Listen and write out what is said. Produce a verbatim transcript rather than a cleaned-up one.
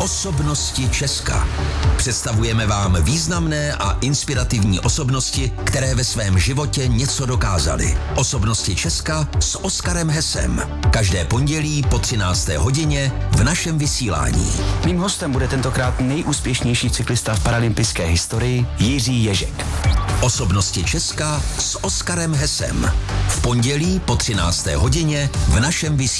Osobnosti Česka. Představujeme vám významné a inspirativní osobnosti, které ve svém životě něco dokázaly. Osobnosti Česka s Oskarem Hesem. Každé pondělí po třinácté hodině v našem vysílání. Mým hostem bude tentokrát nejúspěšnější cyklista v paralympijské historii Jiří Ježek. Osobnosti Česka s Oskarem Hesem. V pondělí po třinácté hodině v našem vysílání.